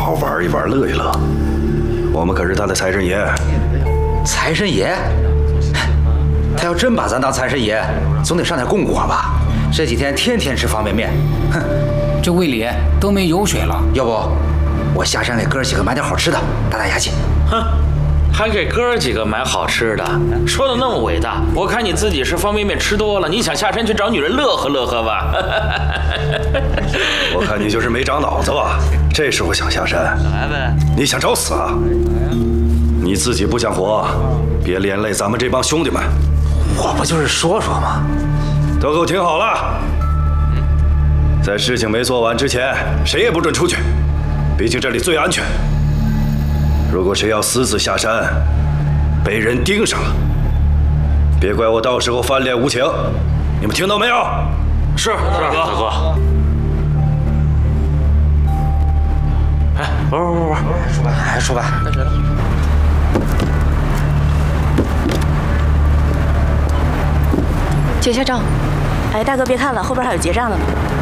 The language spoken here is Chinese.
好玩一玩，乐一乐。我们可是他的财神爷。 财神爷？他要真把咱当财神爷，总得上点供果吧？这几天天天吃方便面，哼， 这胃里都没油水了。 要不我下山给哥儿几个买点好吃的，打打牙祭。 哼，还给哥儿几个买好吃的，说的那么伟大。我看你自己是方便面吃多了，你想下山去找女人乐呵乐呵吧？ 我看你就是没长脑子吧？这时候想下山， 来呗！ 你想找死啊？你自己不想活，别连累咱们这帮兄弟们。 我不就是说说吗？ 都给我听好了，在事情没做完之前，谁也不准出去，毕竟这里最安全。如果谁要私自下山，被人盯上了，别怪我到时候翻脸无情。你们听到没有？ 是大哥。哎，不， 说吧。 结下账。哎，大哥别看了，后边还有结账的呢。